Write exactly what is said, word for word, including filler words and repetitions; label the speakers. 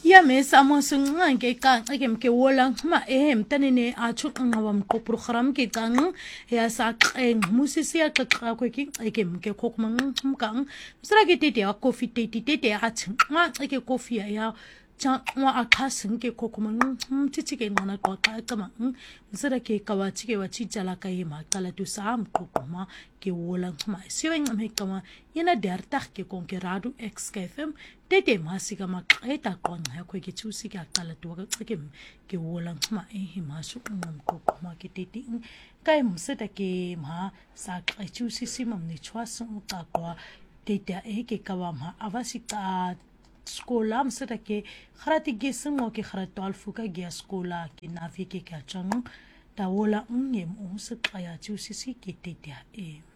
Speaker 1: ya mesa mo sunga ke ka ke mke wola ma ehem tanene a chuqanga wa mko program ke kang ya sa qeng musisi ya qqa ko ke ke mke khokmang mkang msra ke tete ya coffee tete tete ya tsinga ke coffee ya cha wa akhasing ke khokmang mtiti ke ngana kwa ka kama msra ke kawachi ke wachi jala ka yema kala tu sa mko ma ke wola ma siweng me kama yana dertag ke konkerado X K F M tete masika maqeta qonqa yakho ke thusi ke aqala tu ke ke wola ma e masu ngomko ma ke tete kai mseta ke ma sa qechusi simam ni chwaso ka kwa tete e ke kawa ma avasika skola mseta ke kharati ge singo ke kharato alfuka ge skola ke navi ke ka chang ta wola ngem o se qaya thusi ke tete e